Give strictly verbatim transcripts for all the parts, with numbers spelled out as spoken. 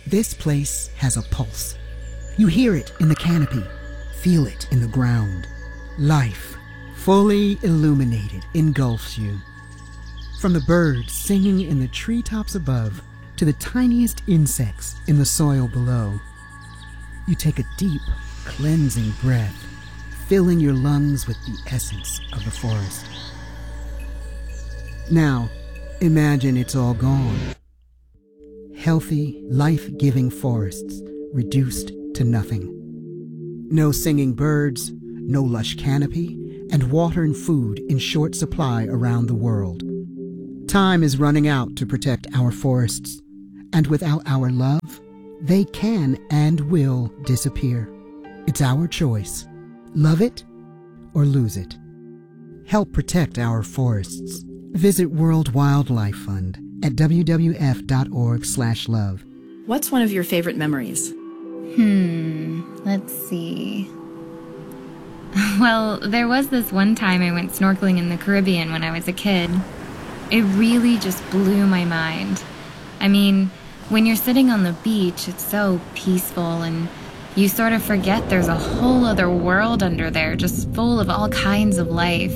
This place has a pulse. You hear it in the canopy, feel it in the ground. Life, fully illuminated, engulfs you. From the birds singing in the treetops above to the tiniest insects in the soil below. You take a deep, cleansing breath, filling your lungs with the essence of the forest. Now, imagine it's all gone. Healthy, life-giving forests reduced to nothing. No singing birds, no lush canopy, and water and food in short supply around the world. Time is running out to protect our forests, and without our love, they can and will disappear. It's our choice. Love it or lose it. Help protect our forests. Visit World Wildlife Fund at w w f dot org slash love. What's one of your favorite memories? Hmm, let's see. Well, there was this one time I went snorkeling in the Caribbean when I was a kid. It really just blew my mind. I mean, when you're sitting on the beach, it's so peaceful and you sort of forget there's a whole other world under there just full of all kinds of life.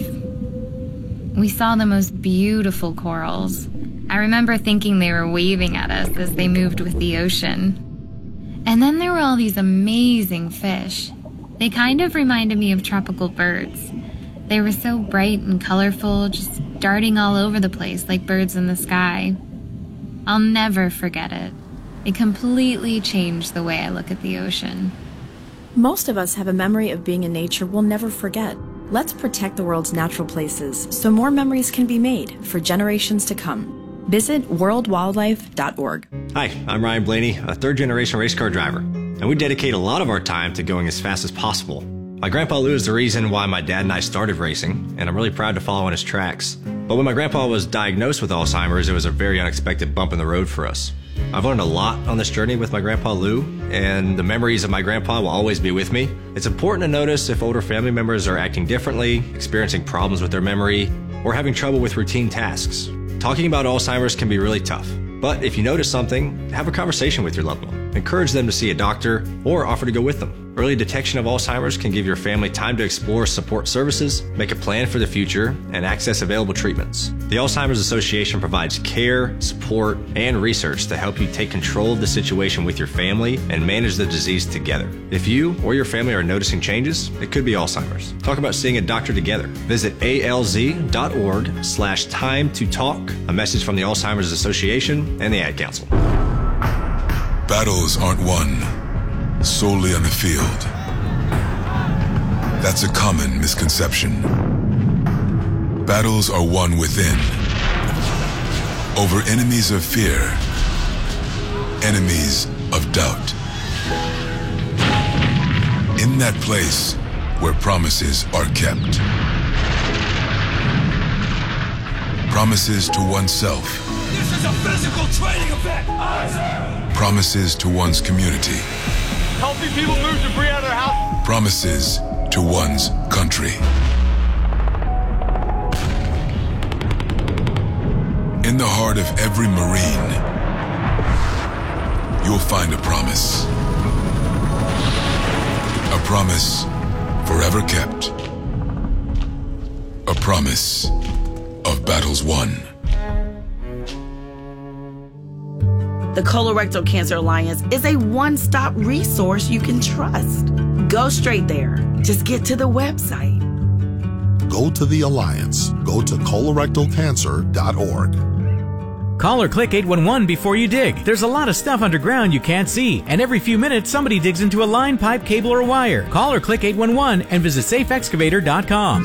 We saw the most beautiful corals. I remember thinking they were waving at us as they moved with the ocean. And then there were all these amazing fish. They kind of reminded me of tropical birds. They were so bright and colorful, just darting all over the place like birds in the sky. I'll never forget it. It completely changed the way I look at the ocean. Most of us have a memory of being in nature we'll never forget. Let's protect the world's natural places so more memories can be made for generations to come. Visit world wildlife dot org. Hi, I'm Ryan Blaney, a third-generation race car driver, and we dedicate a lot of our time to going as fast as possible. My grandpa Lou is the reason why my dad and I started racing, and I'm really proud to follow in his tracks. But when my grandpa was diagnosed with Alzheimer's, it was a very unexpected bump in the road for us. I've learned a lot on this journey with my grandpa Lou, and the memories of my grandpa will always be with me. It's important to notice if older family members are acting differently, experiencing problems with their memory, or having trouble with routine tasks. Talking about Alzheimer's can be really tough, but if you notice something, have a conversation with your loved one. Encourage them to see a doctor or offer to go with them. Early detection of Alzheimer's can give your family time to explore support services, make a plan for the future, and access available treatments. The Alzheimer's Association provides care, support, and research to help you take control of the situation with your family and manage the disease together. If you or your family are noticing changes, it could be Alzheimer's. Talk about seeing a doctor together. Visit A L Z dot org slash time to talk. A message from the Alzheimer's Association and the Ad Council. Battles aren't won solely on the field. That's a common misconception. Battles are won within, over enemies of fear, enemies of doubt. In that place where promises are kept. Promises to oneself. This is a physical training event! Promises to one's community. Helping people move debris out of their house. Promises to one's country. In the heart of every Marine, you'll find a promise. A promise forever kept. A promise of battles won. The Colorectal Cancer Alliance is a one-stop resource you can trust. Go straight there. Just get to the website. Go to the Alliance. Go to colorectal cancer dot org. Call or click eight one one before you dig. There's a lot of stuff underground you can't see, and every few minutes somebody digs into a line, pipe, cable, or wire. Call or click eight one one and visit safe excavator dot com.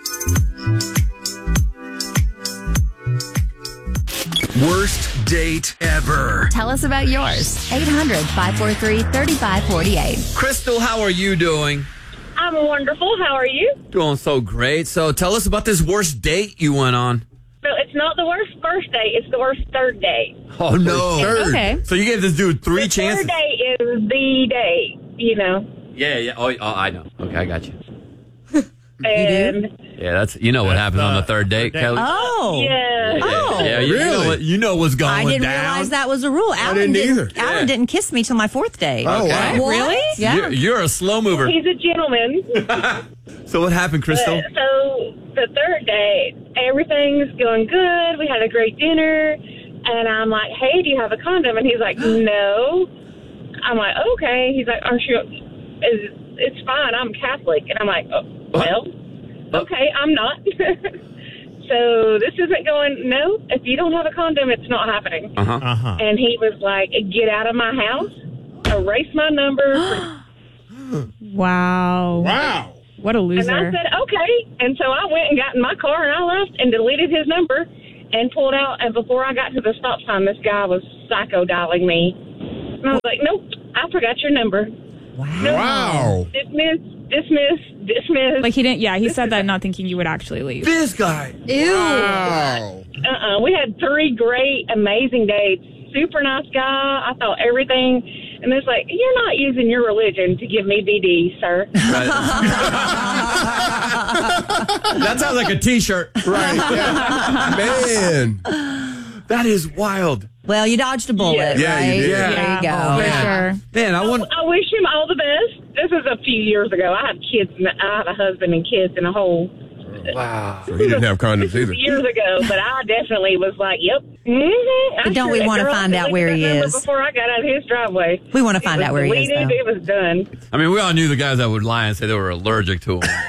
Worst date ever. Tell us about yours. eight hundred, five four three, three five four eight. Crystal, how are you doing? I'm wonderful. How are you? Doing so great. So tell us about this worst date you went on. So it's not the worst first date. It's the worst third date. Oh, no. Third. Okay. So you gave this dude three the chances? Third date is the date, you know. Yeah, yeah. Oh, oh, I know. Okay, I got you. And Yeah, that's you know what happens on the third date, Kelly. Oh. yeah. Oh. Yeah, you, Really? know what, you know what's going I didn't down. realize that was a rule. Alan didn't either. Alan Yeah. didn't kiss me till my fourth date. Oh, wow. What? Really? Yeah. You're, you're a slow mover. He's a gentleman. So what happened, Crystal? But, so the third date, everything's going good. We had a great dinner. And I'm like, hey, do you have a condom? And he's like, no. I'm like, okay. He's like, aren't you? Is, it's fine. I'm Catholic. And I'm like, oh, well, okay, I'm not. So this isn't going, no, if you don't have a condom, it's not happening. Uh-huh. Uh-huh. And he was like, get out of my house, erase my number. Wow. Wow. What a loser. And I said, okay. And so I went and got in my car and I left and deleted his number and pulled out. And before I got to the stop sign, this guy was psycho dialing me. And I was like, nope, I forgot your number. Wow. Nope. Wow. Dismiss, dismiss, dismiss. Like he didn't, yeah, he said that not thinking you would actually leave. This guy. Ew. Wow. Uh-uh. We had three great, amazing dates. Super nice guy. I thought everything. And it's like, you're not using your religion to give me B D, sir. That sounds like a T-shirt. Right. Yeah. Man. That is wild. Well, you dodged a bullet, Yeah. Yeah, right? you did. There Yeah, you go. for man. sure. Man, I want. I wish him all the best. This was a few years ago. I had kids. And I had a husband and kids and a whole. Wow. So he didn't have condoms either. Years ago, but I definitely was like, "Yep." Mm-hmm. But don't we want to find out where he is? Before I got out of his driveway, We want to find it out was where he is, deleted, though. It was done. I mean, we all knew the guys that would lie and say they were allergic to them.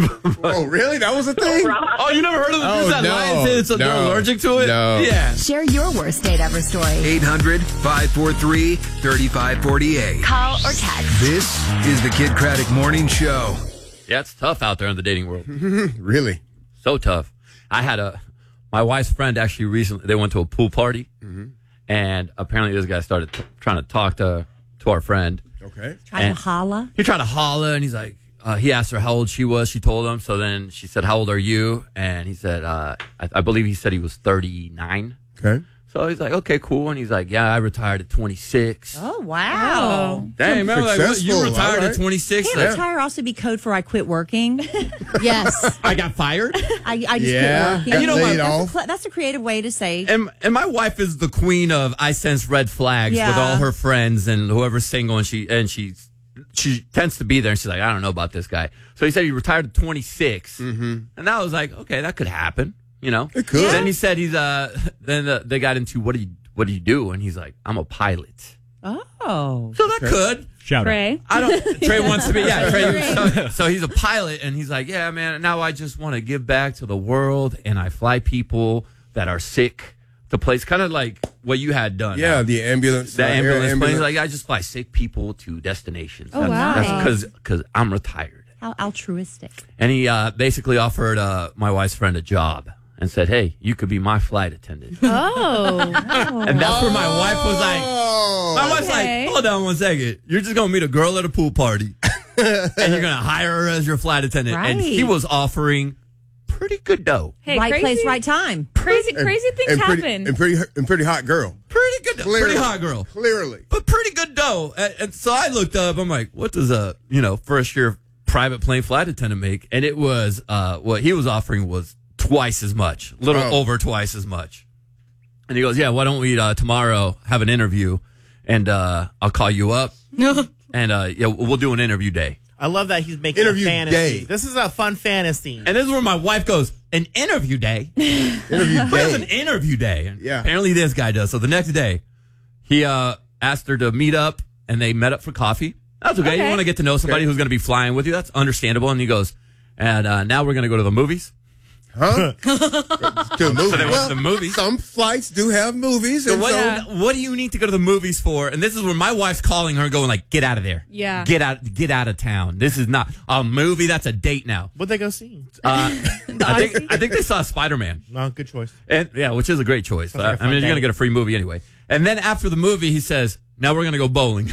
Oh, really? That was a thing? Oh, you never heard of the Oh, dudes that no. lie and say it's a, they're No. allergic to it? No. Yeah. Share your worst date ever story. eight hundred, five four three, three five four eight. Call or text. This is the Kid Craddock Morning Show. Yeah, it's tough out there in the dating world. Really? So tough. I had a, my wife's friend actually recently, they went to a pool party, Mm-hmm. and apparently this guy started t- trying to talk to, to our friend. Okay. Trying And to holla. He tried to holler, and he's like, uh, he asked her how old she was. She told him. So then she said, how old are you? And he said, uh, I, I believe he said he was thirty-nine. Okay. So he's like, okay, cool. And he's like, yeah, I retired at twenty-six. Oh, wow. Dang, man, like, what, you Successful, retired all right. at twenty-six? Can't Like, retire also be code for I quit working? Yes. I got fired? I, I just Yeah, quit working. got you know what? laid That's a, off. cl- that's a creative way to say. And, and my wife is the queen of I sense red flags Yeah. with all her friends and whoever's single, and she and she she tends to be there, and she's like, I don't know about this guy. So he said he retired at twenty-six, mm-hmm. and I was like, okay, that could happen, you know. It could. Then he said he's uh. Then uh, they got into what do you what do you do, and he's like, I'm a pilot. Oh. So that could. Shout Trey. I don't. Trey wants to be. Yeah, Trey. So, so he's a pilot, and he's like, yeah, man. Now I just want to give back to the world, and I fly people that are sick to place, kind of like what you had done. Yeah, uh, the ambulance. the uh, air ambulance, ambulance. plane. Like I just fly sick people to destinations. Oh, that's, wow. That's because because I'm retired. How altruistic. And he uh, basically offered uh, my wife's friend a job and said, hey, you could be my flight attendant. Oh. And that's where my wife was like, my wife's Okay. like, hold on one second. You're just going to meet a girl at a pool party and you're going to hire her as your flight attendant. And he Right. was offering pretty good dough. Hey, right crazy, place, right time. Crazy, crazy things and pretty, happen. And pretty, and pretty hot girl. Pretty good, Clearly. pretty hot girl. Clearly. But pretty good dough. And, and so I looked up, I'm like, what does a, you know, first year private plane flight attendant make? And it was, uh, what he was offering was twice as much, a little Oh. over twice as much. And he goes, yeah, why don't we, uh, tomorrow have an interview and, uh, I'll call you up and, uh, yeah, we'll do an interview day. I love that he's making Interview a fantasy. day. This is a fun fantasy. And this is where my wife goes, an interview day? Interview Where's an day. interview day? And Yeah. apparently this guy does. So the next day, he, uh, asked her to meet up and they met up for coffee. That's okay. Okay. You want to get to know somebody Okay. who's going to be flying with you. That's understandable. And he goes, and uh, now we're going to go to the movies. Huh? to a movie. So they went Well, to the movies. Some flights do have movies. So and what, so, what do you need to go to the movies for? And this is where my wife's calling her going like, get out of there. Yeah. Get out, get out of town. This is not a movie. That's a date now. What'd they go see? Uh, I think, I think they saw Spider-Man. No, good choice. And yeah, which is a great choice. Sounds like a I fun mean, you're day. going to get a free movie anyway. And then after the movie, he says, now we're going to go bowling.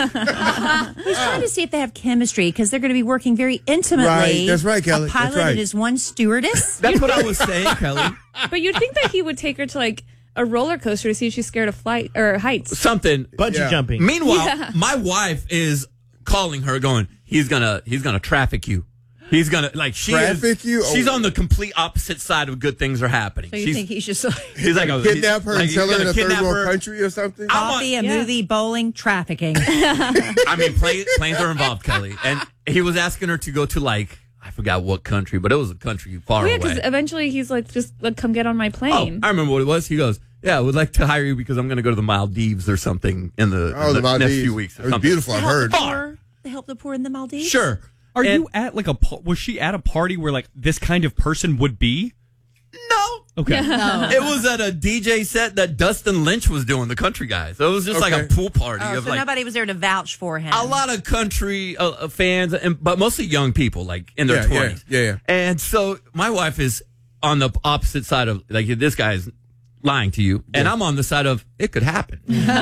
He's trying to see if they have chemistry because they're going to be working very intimately. Right, that's right, Kelly. A pilot That's right. and his one stewardess. That's what I was saying, Kelly. But you'd think that he would take her to like a roller coaster to see if she's scared of flight or heights. Something. Bungee Yeah. jumping. Meanwhile, Yeah. my wife is calling her going, he's going to he's gonna traffic you. He's gonna like she Traffic is, you? She's Oh. on the complete opposite side of good things are happening. So you She's, think he's just like he's like a, Kidnap her like, and he's sell her gonna in a third kidnap world her. country or something? coffee, a Yeah. movie, bowling, trafficking. I mean, play, planes are involved, Kelly, and he was asking her to go to like I forgot what country, but it was a country far Well, yeah, away. because eventually he's like, just like, come get on my Oh, plane. I remember what it was. He goes, "Yeah, I would like to hire you because I'm going to go to the Maldives or something in the, Oh, in the the next Maldives. few weeks." Or It was something. beautiful, I've heard. Far. They help the poor in the Maldives. Sure. Are And- you at like a pa- was she at a party where like this kind of person would be? No. Okay. No. It was at a D J set that Dustin Lynch was doing, the country guy. So it was just like a Okay. pool party Oh, of so like nobody was there to vouch for him. a lot of country uh, uh, fans, and but mostly young people, like in their Yeah, yeah, twenties. yeah, yeah. And so my wife is on the opposite side of like this guy's lying to you, and I'm on the side of it could happen.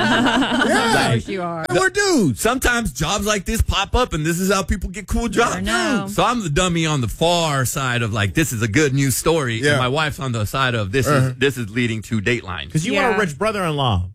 Yeah. Of course you are. We're dudes. Sometimes jobs like this pop up, and this is how people get cool jobs. know. So I'm the dummy on the far side of like this is a good news story, Yeah. and my wife's on the side of this Uh-huh. is this is leading to Dateline. Because you Yeah. are a rich brother-in-law.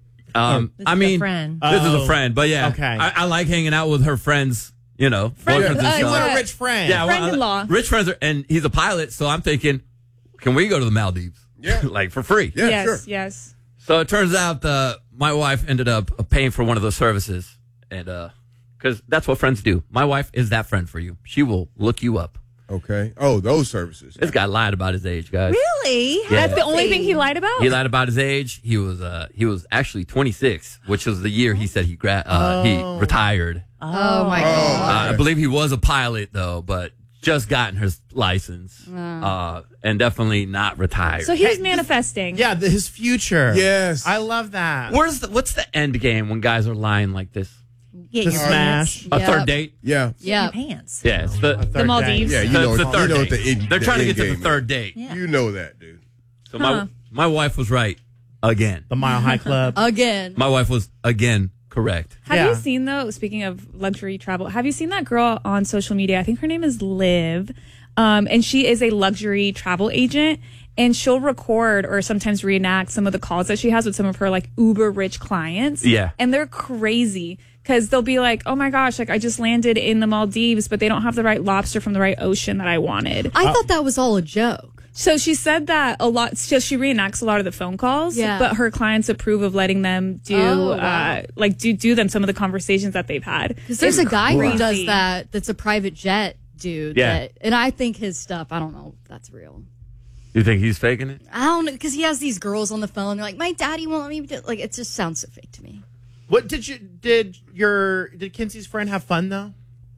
Um, This I is a mean, friend. this is a Oh. friend, but yeah, Okay. I, I like hanging out with her friends. You know, Friend- boyfriends and uh, stuff. You what- are a rich friend. Yeah, well, Friend-in-law. rich friends are, and he's a pilot, so I'm thinking, can we go to the Maldives? Yeah. like for free. Yeah, yes, sure. yes. So it turns out uh, my wife ended up uh, paying for one of those services, and because that's what friends do. My wife is that friend for you. She will look you up. Okay. Oh, those services. This guy lied about his age, guys. Really? Yeah. That's the only thing he lied about? He lied about his age. He was uh, he was actually twenty-six, which was the year he said he gra- uh, Oh. he retired. Oh, my Uh, God. I believe he was a pilot though, but just gotten his license, uh, and definitely not retired. So he was manifesting. Yeah, the, his future. Yes. I love that. Where's the, what's the end game when guys are lying like this? Get To your smash. A Yep. third date? Yeah. Yeah. pants. Yeah, it's the, A third The Maldives. date. Yeah, you the, know, the you third know date. what the end- They're the trying to end get to the game third is. date. Yeah. You know that, dude. So my my wife was right again. The Mile High Club. Again. My wife was again correct. Have Yeah. you seen though? Speaking of luxury travel, have you seen that girl on social media? I think her name is Liv, um, and she is a luxury travel agent. And she'll record or sometimes reenact some of the calls that she has with some of her like uber rich clients. Yeah. And they're crazy because they'll be like, oh my gosh, like I just landed in the Maldives, but they don't have the right lobster from the right ocean that I wanted. I thought that was all a joke. So she said that a lot. So she reenacts a lot of the phone calls, Yeah. but her clients approve of letting them do, Oh, wow. uh, like do do them some of the conversations that they've had. Because there's It's a guy who crazy. does that that's a private jet dude. Yeah. That, and I think his stuff, I don't know if that's real. You think he's faking it? I don't know, because he has these girls on the phone. They're like, my daddy won't let me do Like, it just sounds so fake to me. What did you did your did Kinsey's friend have fun though?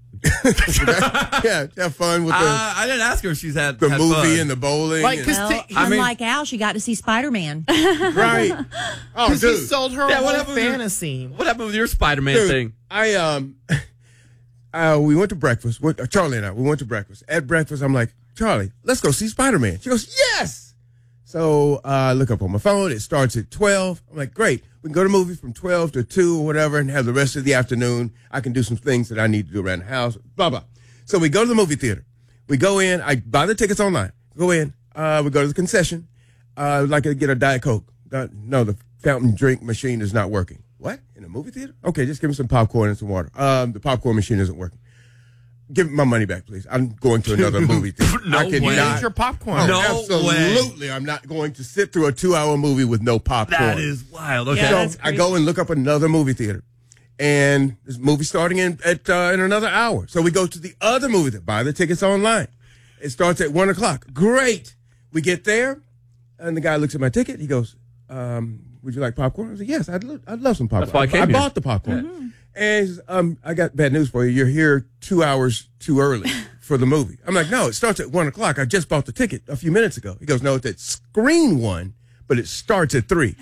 Yeah, have fun with the, Uh, I didn't ask her if she's had the had movie fun. and the bowling. Like, and- 'cause Well, t- I mean- unlike Al, she got to see Spider-Man. right. Oh, Because he dude. sold her Yeah, a what whole happened with your- fantasy. What happened with your Spider-Man Dude, thing? I um, uh, we went to breakfast. Went, uh, Charlie and I. We went to breakfast. At breakfast, I'm like, Charlie, let's go see Spider-Man. She goes, yes. So uh, I look up on my phone. It starts at twelve. I'm like, great. We can go to the movie from twelve to two or whatever, and have the rest of the afternoon. I can do some things that I need to do around the house. Blah blah. So we go to the movie theater. We go in. I buy the tickets online. Go in. Uh, we go to the concession. Uh, I'd like to get a Diet Coke. Uh, no, the fountain drink machine is not working. What? In a movie theater? Okay, just give me some popcorn and some water. Um, the popcorn machine isn't working. Give me my money back, please. I'm going to another movie theater. No I cannot- way. Where's your popcorn? Oh, No absolutely. I'm not going to sit through a two-hour movie with no popcorn. That is wild. Okay. Yeah, So that's I go and look up another movie theater, and this movie starting in at uh, in another hour. So we go to the other movie theater, buy the tickets online. It starts at one o'clock. Great. We get there, and the guy looks at my ticket. He goes, um, "Would you like popcorn?" I said, "Yes, I'd lo- I'd love some popcorn." That's why I came here. bought the popcorn. And he says, um, I got bad news for you. You're here two hours too early for the movie. I'm like, no, it starts at one o'clock. I just bought the ticket a few minutes ago. He goes, no, it's at screen one, but it starts at three.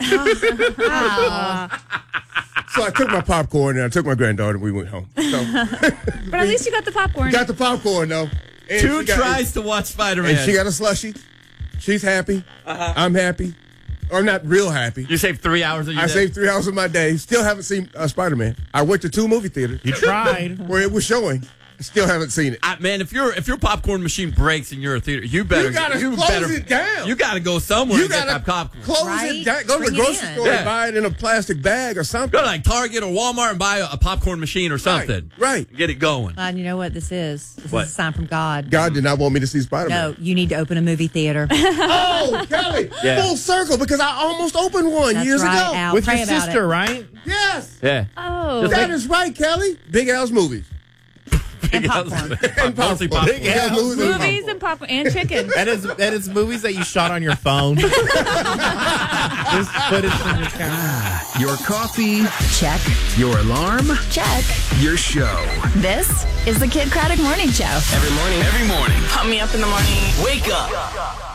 So I took my popcorn and I took my granddaughter and we went home. So But at least you got the popcorn. got the popcorn though. And Two she got- tries to watch Spider-Man. And she got a slushie. She's happy. I'm happy. Or not real happy. You saved three hours of your I day. saved three hours of my day. Still haven't seen uh, Spider-Man. I went to two movie theaters. You tried. Where it was showing. Still haven't seen it. I, man, if your if your popcorn machine breaks in your theater, you better You gotta you close better, it down. You got to go somewhere You and get gotta that popcorn. Close Right? it down. Go to Bring the it grocery in. store Yeah. and buy it in a plastic bag or something. Go to like Target or Walmart and buy a, a popcorn machine or something. Right. Get it going. God, you know what this is? This What? is a sign from God. God did not want me to see Spider-Man. No, you need to open a movie theater. Oh, Kelly, Yeah. full circle because I almost opened one That's years right, ago. Al. With Pray your about sister, it. right? Yes, Yeah. Oh. that is right, Kelly. Big Al's movies. And popcorn. And Mostly popcorn. popcorn. Big Al's movies and Movies popcorn. and popcorn and chicken. That is that is movies that you shot on your phone. This footage from your camera. Your coffee, Check. your alarm, Check. your show. This is the Kid Craddock Morning Show. Every morning. Every morning. Pump me up in the morning. Wake up.